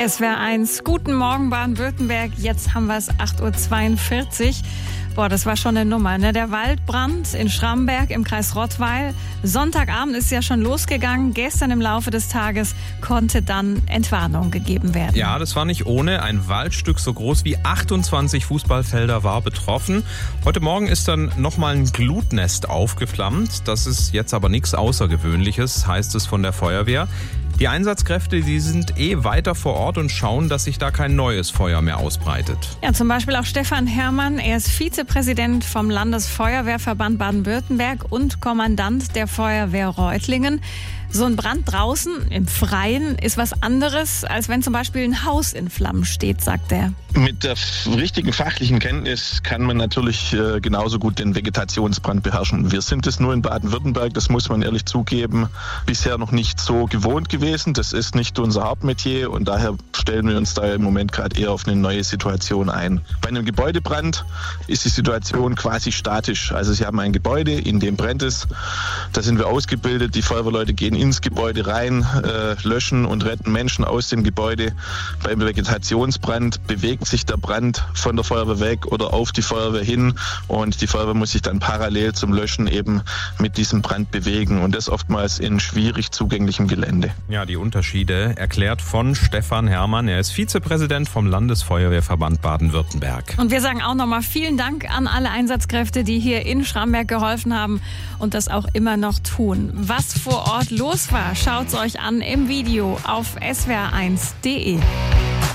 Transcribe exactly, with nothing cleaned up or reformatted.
S W R eins. Guten Morgen Baden-Württemberg. Jetzt haben wir es acht Uhr zweiundvierzig. Boah, das war schon eine Nummer, ne? Der Waldbrand in Schramberg im Kreis Rottweil. Sonntagabend ist ja schon losgegangen. Gestern im Laufe des Tages konnte dann Entwarnung gegeben werden. Ja, das war nicht ohne. Ein Waldstück so groß wie achtundzwanzig Fußballfelder war betroffen. Heute Morgen ist dann nochmal ein Glutnest aufgeflammt. Das ist jetzt aber nichts Außergewöhnliches, heißt es von der Feuerwehr. Die Einsatzkräfte, die sind eh weiter vor Ort und schauen, dass sich da kein neues Feuer mehr ausbreitet. Ja, zum Beispiel auch Stefan Herrmann. Er ist Vizepräsident vom Landesfeuerwehrverband Baden-Württemberg und Kommandant der Feuerwehr Reutlingen. So ein Brand draußen im Freien ist was anderes, als wenn zum Beispiel ein Haus in Flammen steht, sagt er. Mit der richtigen fachlichen Kenntnis kann man natürlich äh, genauso gut den Vegetationsbrand beherrschen. Wir sind es nur in Baden-Württemberg, das muss man ehrlich zugeben, bisher noch nicht so gewohnt gewesen. Das ist nicht unser Hauptmetier und daher stellen wir uns da im Moment gerade eher auf eine neue Situation ein. Bei einem Gebäudebrand ist die Situation quasi statisch. Also Sie haben ein Gebäude, in dem brennt es. Da sind wir ausgebildet, die Feuerwehrleute gehen ins Gebäude rein, äh, löschen und retten Menschen aus dem Gebäude. Beim Vegetationsbrand bewegt sich der Brand von der Feuerwehr weg oder auf die Feuerwehr hin und die Feuerwehr muss sich dann parallel zum Löschen eben mit diesem Brand bewegen und das oftmals in schwierig zugänglichem Gelände. Ja, die Unterschiede erklärt von Stefan Herrmann. Er ist Vizepräsident vom Landesfeuerwehrverband Baden-Württemberg. Und wir sagen auch nochmal vielen Dank an alle Einsatzkräfte, die hier in Schramberg geholfen haben und das auch immer noch tun. Was vor Ort los war, schaut's euch an im Video auf S W R eins punkt de.